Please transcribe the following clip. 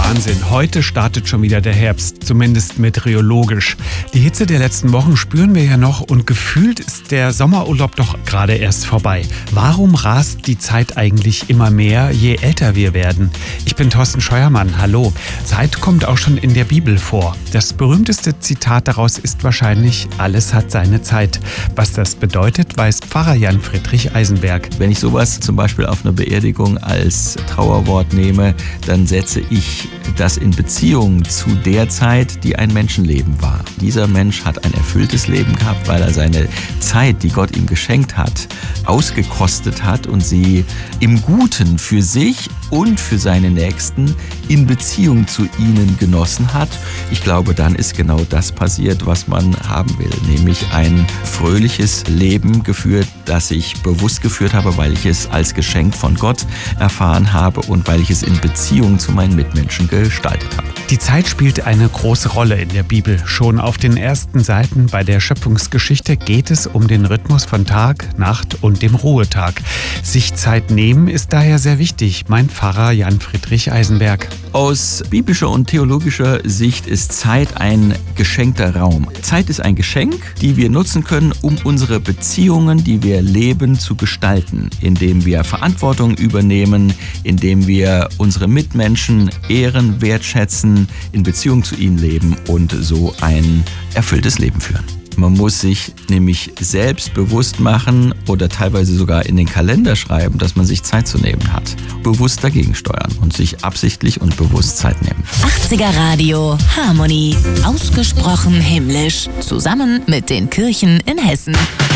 Wahnsinn. Heute startet schon wieder der Herbst, zumindest meteorologisch. Die Hitze der letzten Wochen spüren wir ja noch und gefühlt ist der Sommerurlaub doch gerade erst vorbei. Warum rast die Zeit eigentlich immer mehr, je älter wir werden? Ich bin Thorsten Scheuermann, hallo. Zeit kommt auch schon in der Bibel vor. Das berühmteste Zitat daraus ist wahrscheinlich: Alles hat seine Zeit. Was das bedeutet, weiß Pfarrer Jan Friedrich Eisenberg. Wenn ich sowas zum Beispiel auf einer Beerdigung als Trauerwort nehme, dann setze ich das in Beziehung zu der Zeit, die ein Menschenleben war. Dieser Mensch hat ein erfülltes Leben gehabt, weil er seine Zeit, die Gott ihm geschenkt hat, ausgekostet hat und sie im Guten für sich und für seine Nächsten in Beziehung zu ihnen genossen hat. Ich glaube, dann ist genau das passiert, was man haben will, nämlich ein fröhliches Leben geführt, das ich bewusst geführt habe, weil ich es als Geschenk von Gott erfahren habe und weil ich es in Beziehung zu meinen Mitmenschen gestaltet habe. Die Zeit spielt eine große Rolle in der Bibel. Schon auf den ersten Seiten bei der Schöpfungsgeschichte geht es um den Rhythmus von Tag, Nacht und dem Ruhetag. Sich Zeit nehmen ist daher sehr wichtig, meint Pfarrer Jan Friedrich Eisenberg. Aus biblischer und theologischer Sicht ist Zeit ein geschenkter Raum. Zeit ist ein Geschenk, die wir nutzen können, um unsere Beziehungen, die wir leben, zu gestalten, indem wir Verantwortung übernehmen, indem wir unsere Mitmenschen ehren, wertschätzen, in Beziehung zu ihnen leben und so ein erfülltes Leben führen. Man muss sich nämlich selbst bewusst machen oder teilweise sogar in den Kalender schreiben, dass man sich Zeit zu nehmen hat. Bewusst dagegen steuern und sich absichtlich und bewusst Zeit nehmen. 80er Radio Harmonie. Ausgesprochen himmlisch. Zusammen mit den Kirchen in Hessen.